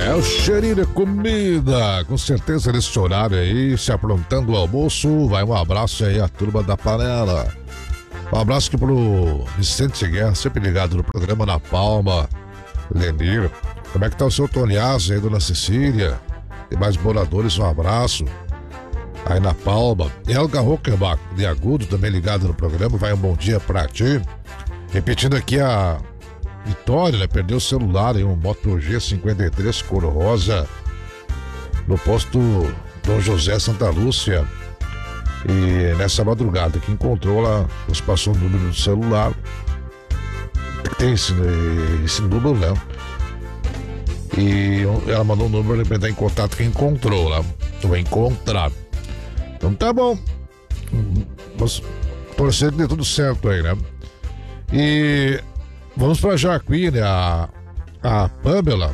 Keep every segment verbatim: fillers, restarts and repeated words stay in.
É o cheirinho de comida, com certeza nesse horário aí, se aprontando o almoço, vai um abraço aí à turma da panela. Um abraço aqui pro Vicente Guerra, sempre ligado no programa Na Palma. Lenir, como é que tá o seu Toniás aí, dona Cecília? E mais moradores, um abraço. Aí na Palma. Helga Rockenbach, de Agudo, também ligado no programa, vai um bom dia pra ti. Repetindo aqui a Vitória, né? Perdeu o celular em um Moto G cinquenta e três cor rosa no posto Dom José Santa Lúcia. E nessa madrugada que encontrou, ela nos passou o número do celular. Tem esse, esse número, né? E ela mandou o número para entrar em contato que encontrou lá. Vai encontrar. Então tá bom. Vamos torcer que dê tudo certo aí, né? E vamos pra Jacuí, né? A, a Pamela,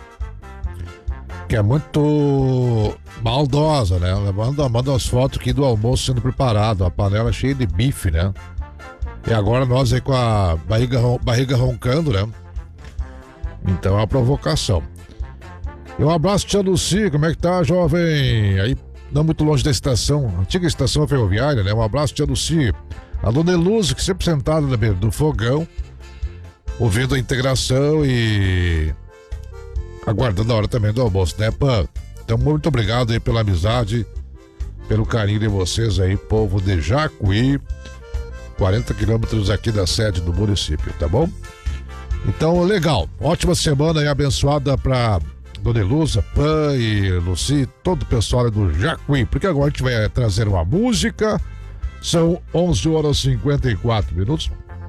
que é muito maldosa, né? Ela manda, manda as fotos aqui do almoço sendo preparado, a panela cheia de bife, né? E agora nós aí com a barriga, barriga roncando, né? Então é uma provocação. E um abraço, tia Luci, como é que tá, jovem? Aí, não muito longe da estação, antiga estação ferroviária, né? Um abraço, tia Luci. A dona Eluse, que sempre sentada na beira do fogão, ouvindo a integração e aguardando a hora também do almoço, né, Pã? Então, muito obrigado aí pela amizade, pelo carinho de vocês aí, povo de Jacuí, quarenta quilômetros aqui da sede do município, tá bom? Então, legal. Ótima semana aí, abençoada pra Dona Elusa, Pã e Luci, todo o pessoal do Jacuí, porque agora a gente vai trazer uma música. São onze horas e cinquenta e quatro minutos.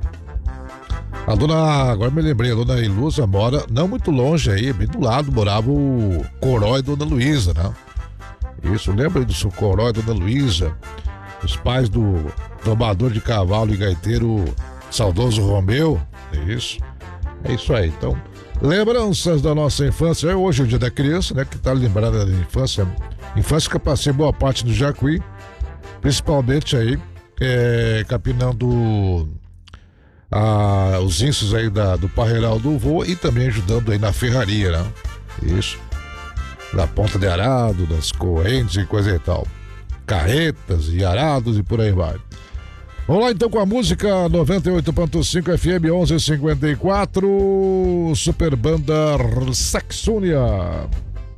A dona, agora me lembrei, a dona Ilusa mora não muito longe aí, bem do lado, morava o Corói e dona Luísa, né? Isso, lembra do seu Corói e dona Luísa? Os pais do domador de cavalo e gaiteiro saudoso Romeu? É isso, é isso aí. Então, lembranças da nossa infância. É hoje o dia da criança, né? Que tá lembrada da infância. Infância que eu passei boa parte do Jacuí, principalmente aí, é, capinando a, os índices aí da, do Parreiral do Vô e também ajudando aí na ferraria, né? Isso. Na ponta de arado, das correntes e coisa e tal. Carretas e arados e por aí vai. Vamos lá então com a música noventa e oito ponto cinco F M onze e cinquenta e quatro, Super Banda Saxônia.